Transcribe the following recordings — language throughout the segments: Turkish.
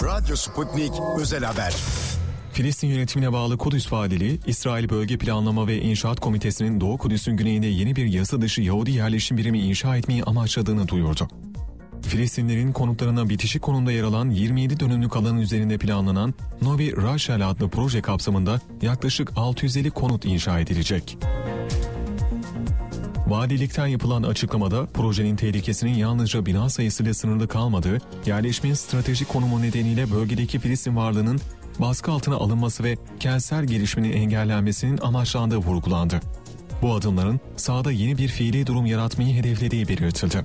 Radyo Sputnik Özel Haber. Filistin yönetimine bağlı Kudüs Valiliği, İsrail Bölge Planlama ve İnşaat Komitesi'nin Doğu Kudüs'ün güneyinde yeni bir yasa dışı Yahudi yerleşim birimi inşa etmeyi amaçladığını duyurdu. Filistinlerin konutlarına bitişik konumda yer alan 27 dönümlük alanın üzerinde planlanan Novi Rachel adlı proje kapsamında yaklaşık 650 konut inşa edilecek. Valilikten yapılan açıklamada projenin tehlikesinin yalnızca bina sayısıyla sınırlı kalmadığı, yerleşmenin stratejik konumu nedeniyle bölgedeki Filistin varlığının baskı altına alınması ve kentsel gelişmenin engellenmesinin amaçlandığı vurgulandı. Bu adımların sahada yeni bir fiili durum yaratmayı hedeflediği belirtildi.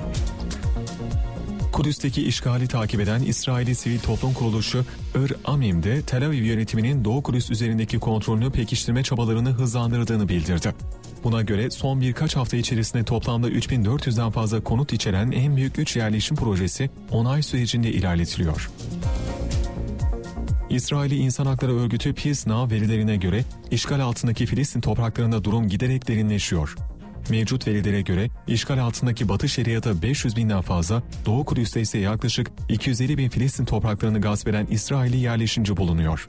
Kudüs'teki işgali takip eden İsraili sivil toplum kuruluşu Ir-Amim'de Tel Aviv yönetiminin Doğu Kudüs üzerindeki kontrolünü pekiştirme çabalarını hızlandırdığını bildirdi. Buna göre son birkaç hafta içerisinde toplamda 3400'den fazla konut içeren en büyük 3 yerleşim projesi onay sürecinde ilerletiliyor. İsraili İnsan Hakları Örgütü Peace Now verilerine göre işgal altındaki Filistin topraklarında durum giderek derinleşiyor. Mevcut verilere göre işgal altındaki Batı Şeriat'a 500 binden fazla, Doğu Kudüs'te ise yaklaşık 250 bin Filistin topraklarını gasp eden İsrailli yerleşimci bulunuyor.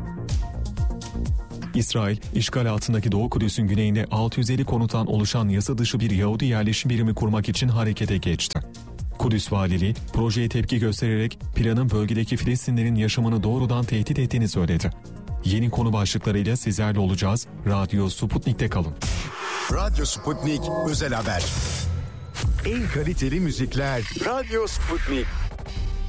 İsrail, işgal altındaki Doğu Kudüs'ün güneyinde 650 konuttan oluşan yasa dışı bir Yahudi yerleşim birimi kurmak için harekete geçti. Kudüs Valiliği, projeye tepki göstererek planın bölgedeki Filistinlerin yaşamını doğrudan tehdit ettiğini söyledi. Yeni konu başlıklarıyla sizlerle olacağız. Radyo Sputnik'te kalın. Radyo Sputnik Özel Haber. En kaliteli müzikler Radyo Sputnik.